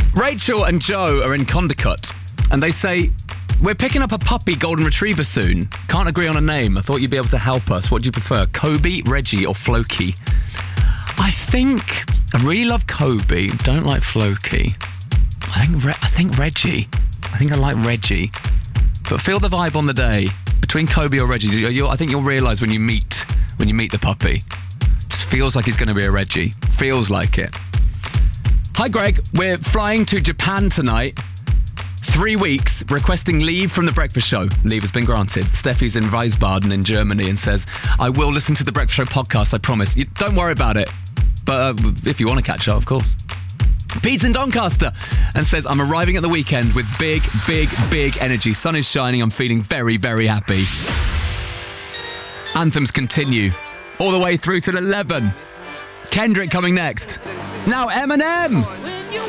Rachel and Joe are in Condicut, and they say, we're picking up a puppy golden retriever soon. Can't agree on a name. I thought you'd be able to help us. What do you prefer, Kobe, Reggie, or Floki? I really love Kobe. Don't like Floki. I think Reggie. I think I like Reggie. But feel the vibe on the day between Kobe or Reggie. I think you'll realise when you meet the puppy. Just feels like he's going to be a Reggie. Feels like it. Hi, Greg. We're flying to Japan tonight. 3 weeks, requesting leave from The Breakfast Show. Leave has been granted. Steffi's in Wiesbaden in Germany and says, I will listen to The Breakfast Show podcast, I promise. Don't worry about it. But if you want to catch up, of course. Pete's in Doncaster and says, I'm arriving at the weekend with big, big, big energy. Sun is shining. I'm feeling very, very happy. Anthems continue all the way through till 11. Kendrick coming next. Now Eminem.